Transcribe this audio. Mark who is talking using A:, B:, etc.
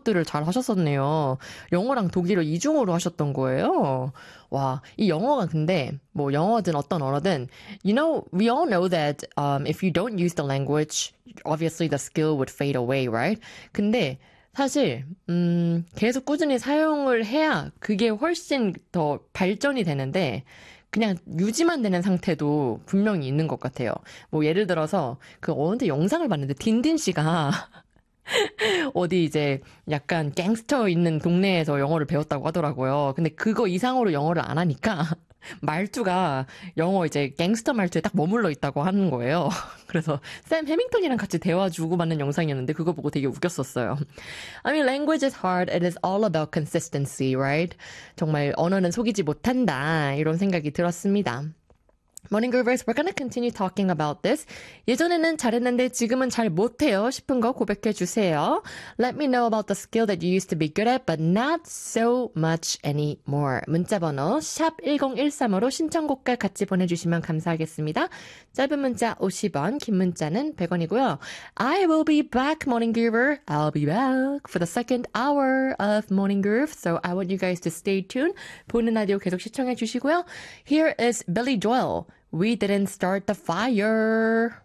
A: 것들을 잘 하셨었네요. 영어랑 독일어 이중어로 하셨던 거예요. 와, 이 영어가 근데 뭐 영어든 어떤 언어든 we all know that if you don't use the language, obviously the skill would fade away, right? 근데 사실 계속 꾸준히 사용을 해야 그게 훨씬 더 발전이 되는데 그냥 유지만 되는 상태도 분명히 있는 것 같아요. 뭐 예를 들어서 그 어느 영상을 봤는데 딘딘 씨가 어디 이제 약간 갱스터 있는 동네에서 영어를 배웠다고 하더라고요. 근데 그거 이상으로 영어를 안 하니까 말투가 영어 이제 갱스터 말투에 딱 머물러 있다고 하는 거예요. 그래서 샘 해밍턴이랑 같이 대화 주고받는 영상이었는데 그거 보고 되게 웃겼었어요. I mean, language is hard. It is all about consistency, right? 정말 언어는 속이지 못한다. 이런 생각이 들었습니다. Morning Groovers, we're gonna continue talking about this. 예전에는 잘했는데 지금은 잘 못해요 싶은 거 고백해 주세요. Let me know about the skill that you used to be good at, but not so much anymore. 문자번호 샵 1013으로 신청곡과 같이 보내주시면 감사하겠습니다. 짧은 문자 50원, 긴 문자는 100원이고요. I will be back, Morning Groover. I'll be back for the second hour of Morning Groove. So I want you guys to stay tuned. 보는 라디오 계속 시청해 주시고요. Here is Billy Joel. We didn't start the fire.